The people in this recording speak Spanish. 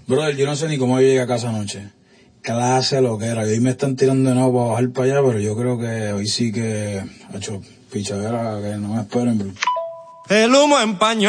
Brother, yo no sé ni cómo yo llegué a casa anoche. Clase lo que era. Y hoy me están tirando de nuevo para bajar para allá, pero yo creo que hoy sí que, ha hecho pichadera, que no me esperen, bro. El humo empañó